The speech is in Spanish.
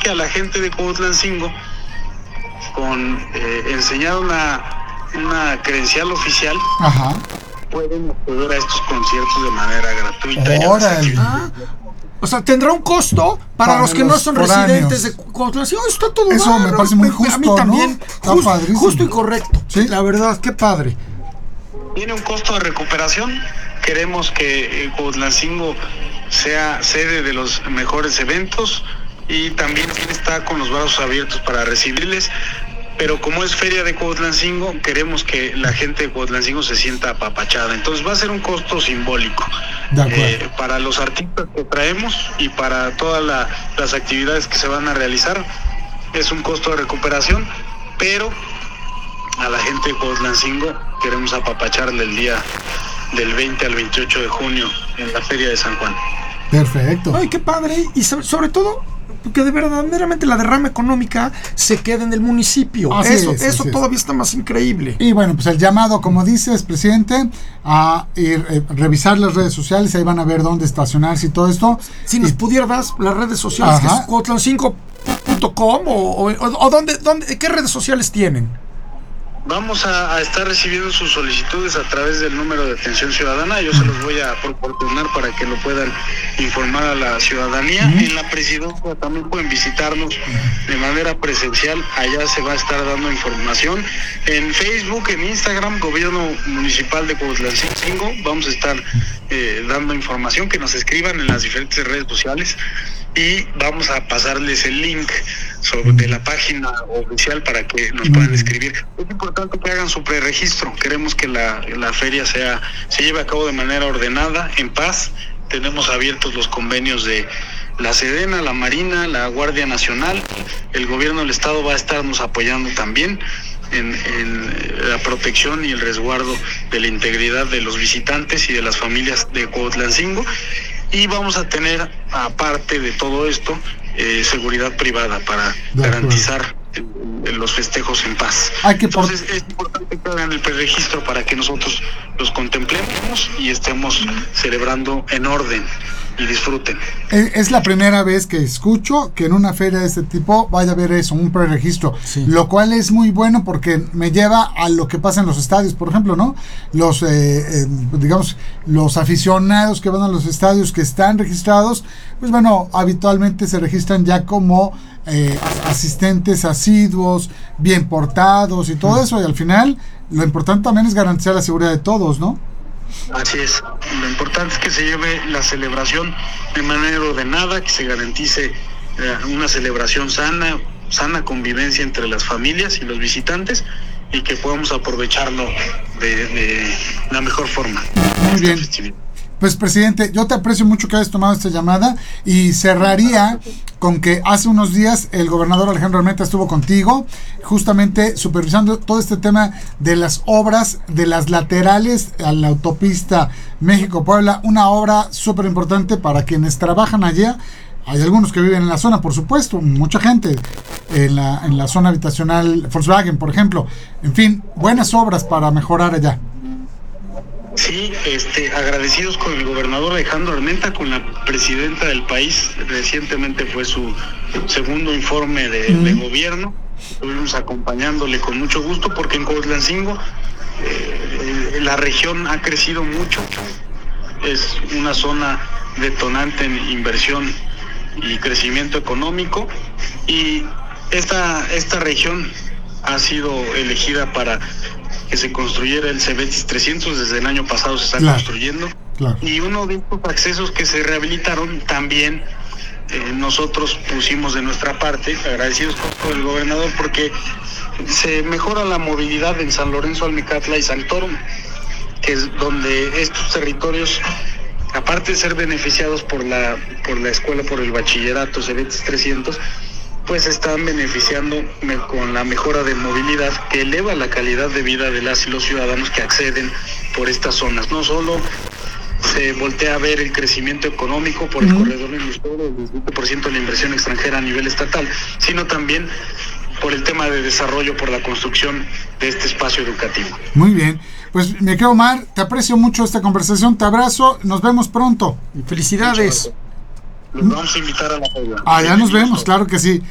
que a la gente de Cuautlancingo, con enseñar una credencial oficial, Ajá. pueden acceder a estos conciertos de manera gratuita. Órale. O sea, tendrá un costo para los que no son foráneos. residentes de Cuautlancingo. Está todo Eso me parece muy justo, a mí también, ¿no? Está padrísimo. justo y correcto. Sí. La verdad, qué padre. Tiene un costo de recuperación. Queremos que Cuautlancingo sea sede de los mejores eventos y también está con los brazos abiertos para recibirles. Pero como es Feria de Cuautlancingo, queremos que la gente de Cuautlancingo se sienta apapachada. Entonces va a ser un costo simbólico para los artistas que traemos y para todas las actividades que se van a realizar. Es un costo de recuperación, pero a la gente de Cuautlancingo queremos apapacharle el día del 20 al 28 de junio en la Feria de San Juan. Perfecto. Ay, qué padre. Y sobre todo, que de verdaderamente la derrama económica se quede en el municipio. Eso todavía está más increíble. Y bueno, pues el llamado, como dices, presidente, a ir revisar las redes sociales, ahí van a ver dónde estacionarse y todo esto. Si nos pudieras las redes sociales, que es cuautlancingo.com o ¿dónde, ¿qué redes sociales tienen? Vamos a estar recibiendo sus solicitudes a través del número de atención ciudadana. Yo se los voy a proporcionar para que lo puedan informar a la ciudadanía. En la presidencia también pueden visitarnos de manera presencial. Allá se va a estar dando información. En Facebook, en Instagram, Gobierno Municipal de Cuautlancingo, vamos a estar dando información, que nos escriban en las diferentes redes sociales. Y vamos a pasarles el link de la página oficial para que nos puedan escribir. Es importante que hagan su preregistro. Queremos que la feria se lleve a cabo de manera ordenada, en paz. Tenemos abiertos los convenios de la Sedena, la Marina, la Guardia Nacional. El gobierno del estado va a estarnos apoyando también en la protección y el resguardo de la integridad de los visitantes y de las familias de Cuautlancingo. Y vamos a tener, aparte de todo esto, seguridad privada para garantizar los festejos en paz. Entonces es importante que hagan el preregistro para que nosotros los contemplemos y estemos celebrando en orden y disfruten. Es la primera vez que escucho que en una feria de este tipo vaya a haber eso, un preregistro, lo cual es muy bueno porque me lleva a lo que pasa en los estadios, por ejemplo, ¿no? Los, digamos, los aficionados que van a los estadios que están registrados, pues bueno, habitualmente se registran ya como asistentes asiduos, bien portados y todo eso, y al final lo importante también es garantizar la seguridad de todos, ¿no? Así es, lo importante es que se lleve la celebración de manera ordenada, que se garantice una celebración sana convivencia entre las familias y los visitantes y que podamos aprovecharlo de la mejor forma. Muy bien. Pues presidente, yo te aprecio mucho que hayas tomado esta llamada y cerraría con que hace unos días el gobernador Alejandro Armenta estuvo contigo justamente supervisando todo este tema de las obras de las laterales a la autopista México-Puebla, una obra súper importante para quienes trabajan allá. Hay algunos que viven en la zona, por supuesto, mucha gente en la zona habitacional Volkswagen, por ejemplo. En fin, buenas obras para mejorar allá. Sí, agradecidos con el gobernador Alejandro Armenta, con la presidenta del país. Recientemente fue su segundo informe de gobierno. Estuvimos acompañándole con mucho gusto porque en Cuautlancingo la región ha crecido mucho. Es una zona detonante en inversión y crecimiento económico, y esta región ha sido elegida para que se construyera el Cebetis 300. Desde el año pasado se está construyendo, y uno de estos accesos que se rehabilitaron también nosotros pusimos de nuestra parte, agradecidos con el gobernador, porque se mejora la movilidad en San Lorenzo, Almecatla y San Toro, que es donde estos territorios, aparte de ser beneficiados por la escuela, por el bachillerato Cebetis 300, pues están beneficiando con la mejora de movilidad que eleva la calidad de vida de las y los ciudadanos que acceden por estas zonas. No solo se voltea a ver el crecimiento económico por el corredor industrial, el 17% de la inversión extranjera a nivel estatal, sino también por el tema de desarrollo, por la construcción de este espacio educativo. Muy bien, pues me quedo Omar, te aprecio mucho esta conversación, te abrazo, nos vemos pronto. Y felicidades. Los vamos a invitar a la feria. Ya nos vemos, claro que sí.